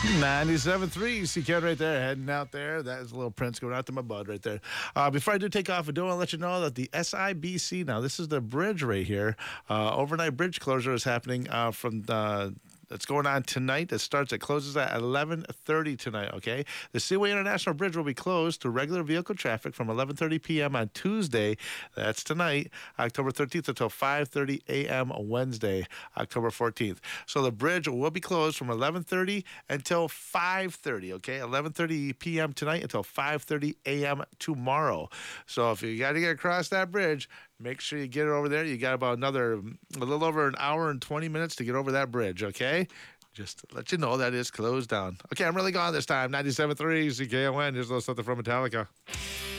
97.3 CK right there, heading out there. That is a little Prince going out to my bud right there. Before I do take off, I do want to let you know that the SIBC, now this is the bridge right here, overnight bridge closure is happening from it's going on tonight. It closes at 11:30 tonight, okay? The Seaway International Bridge will be closed to regular vehicle traffic from 11:30 p.m. on Tuesday, that's tonight, October 13th, until 5:30 a.m. Wednesday, October 14th. So the bridge will be closed from 11:30 until 5:30, okay? 11:30 p.m. tonight until 5:30 a.m. tomorrow. So if you got to get across that bridge, make sure you get it over there. You got about a little over an hour and 20 minutes to get over that bridge, okay? Just to let you know that is closed down. Okay, I'm really gone this time. 97.3 CKON. Here's a little something from Metallica.